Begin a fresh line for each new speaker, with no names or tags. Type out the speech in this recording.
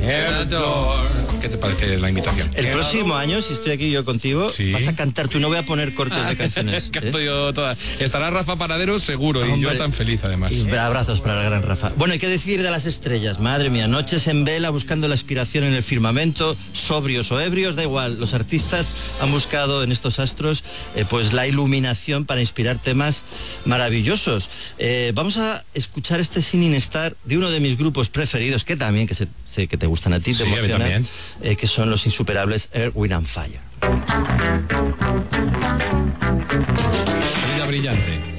¿Qué te parece la invitación?
El próximo año, si estoy aquí yo contigo,
sí,
vas a cantar tú, no voy a poner cortes de canciones.
Canto yo todas. Estará Rafa Panadero seguro. Hombre, y yo tan feliz además.
Y abrazos para el gran Rafa. Bueno, hay que decir de las estrellas, madre mía, noches en vela buscando la inspiración en el firmamento, sobrios o ebrios, da igual, los artistas han buscado en estos astros pues la iluminación para inspirar temas maravillosos. Vamos a escuchar este Singing Star de uno de mis grupos preferidos, que también, que sé que te gustan a ti,
sí, te emocionan,
que son los insuperables Earth, Wind and Fire.
Estrella brillante.